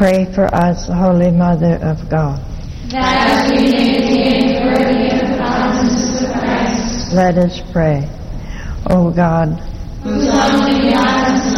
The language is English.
Pray for us, Holy Mother of God. That we may be worthy of the promises of Christ. Let us pray. O God, whose only begotten